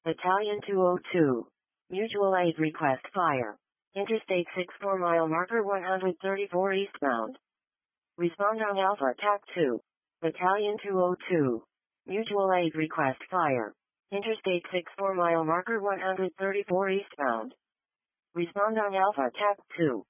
Battalion 202. Mutual aid request fire. Interstate 64 mile marker 134 eastbound. Respond on Alpha TAC 2. Battalion 202. Mutual aid request fire. Interstate 64 mile marker 134 eastbound. Respond on Alpha TAC 2.